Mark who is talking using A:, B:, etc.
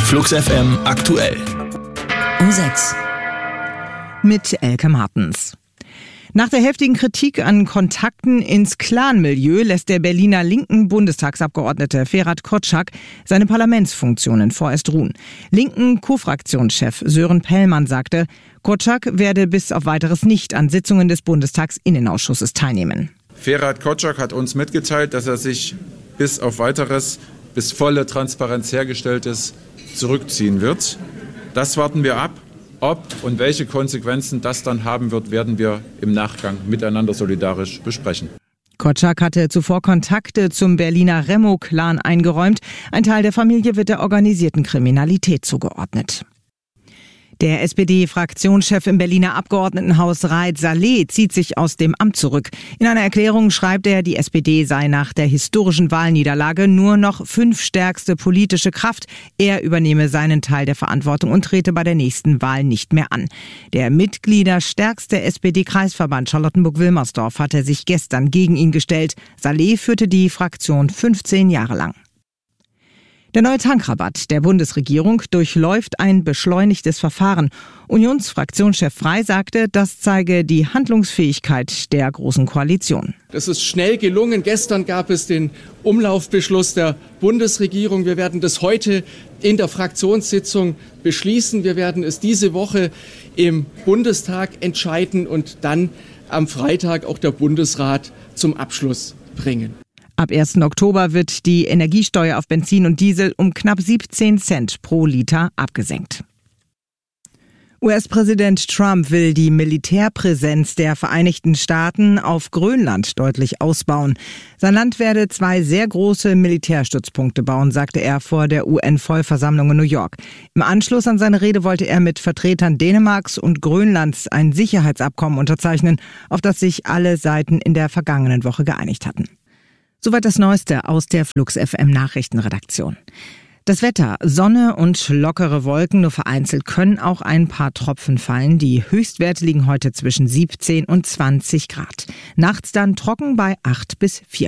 A: Flux FM aktuell.
B: Um 6.
C: Mit Elke Martens. Nach der heftigen Kritik an Kontakten ins Clanmilieu lässt der Berliner linken Bundestagsabgeordnete Ferhat Kotschak seine Parlamentsfunktionen vorerst ruhen. Linken Co-Fraktionschef Sören Pellmann sagte, Kotschak werde bis auf Weiteres nicht an Sitzungen des Bundestagsinnenausschusses teilnehmen.
D: Ferhat Kotschak hat uns mitgeteilt, dass er sich bis auf Weiteres, bis volle Transparenz hergestellt ist, zurückziehen wird. Das warten wir ab. Ob und welche Konsequenzen das dann haben wird, werden wir im Nachgang miteinander solidarisch besprechen.
C: Kotschak hatte zuvor Kontakte zum Berliner Remo-Clan eingeräumt. Ein Teil der Familie wird der organisierten Kriminalität zugeordnet. Der SPD-Fraktionschef im Berliner Abgeordnetenhaus Raed Saleh zieht sich aus dem Amt zurück. In einer Erklärung schreibt er, die SPD sei nach der historischen Wahlniederlage nur noch 5. stärkste politische Kraft. Er übernehme seinen Teil der Verantwortung und trete bei der nächsten Wahl nicht mehr an. Der mitgliederstärkste SPD-Kreisverband Charlottenburg-Wilmersdorf hatte sich gestern gegen ihn gestellt. Saleh führte die Fraktion 15 Jahre lang. Der neue Tankrabatt der Bundesregierung durchläuft ein beschleunigtes Verfahren. Unionsfraktionschef Frey sagte, das zeige die Handlungsfähigkeit der Großen Koalition.
E: Das ist schnell gelungen. Gestern gab es den Umlaufbeschluss der Bundesregierung. Wir werden das heute in der Fraktionssitzung beschließen. Wir werden es diese Woche im Bundestag entscheiden und dann am Freitag auch der Bundesrat zum Abschluss bringen.
C: Ab 1. Oktober wird die Energiesteuer auf Benzin und Diesel um knapp 17 Cent pro Liter abgesenkt. US-Präsident Trump will die Militärpräsenz der Vereinigten Staaten auf Grönland deutlich ausbauen. Sein Land werde 2 sehr große Militärstützpunkte bauen, sagte er vor der UN-Vollversammlung in New York. Im Anschluss an seine Rede wollte er mit Vertretern Dänemarks und Grönlands ein Sicherheitsabkommen unterzeichnen, auf das sich alle Seiten in der vergangenen Woche geeinigt hatten. Soweit das Neueste aus der Flux FM Nachrichtenredaktion. Das Wetter, Sonne und lockere Wolken, nur vereinzelt können auch ein paar Tropfen fallen. Die Höchstwerte liegen heute zwischen 17 und 20 Grad. Nachts dann trocken bei 8 bis 4